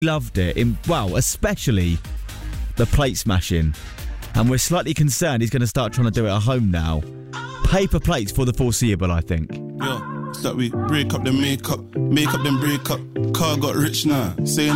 loved it. Especially the plate smashing. And we're slightly concerned he's going to start trying to do it at home now. Paper plates for the foreseeable, I think. Yeah, it's that we break up then make up then break up. Car got rich now, saying